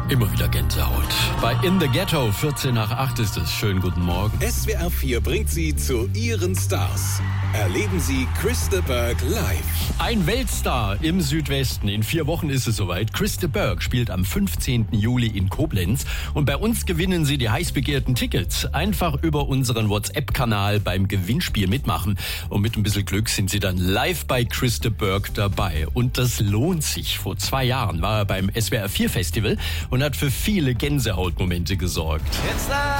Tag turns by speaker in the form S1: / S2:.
S1: Immer wieder Gänsehaut. Bei In the Ghetto, 14 nach 8 ist es. Schönen guten Morgen.
S2: SWR 4 bringt Sie zu Ihren Stars. Erleben Sie Chris de Burgh live.
S1: Ein Weltstar im Südwesten. In 4 Wochen ist es soweit. Chris de Burgh spielt am 15. Juli in Koblenz. Und bei uns gewinnen Sie die heiß begehrten Tickets. Einfach über unseren WhatsApp-Kanal beim Gewinnspiel mitmachen. Und mit ein bisschen Glück sind Sie dann live bei Chris de Burgh dabei. Und das lohnt sich. Vor 2 Jahren war er beim SWR 4 Festival und hat für viele Gänsehautmomente gesorgt.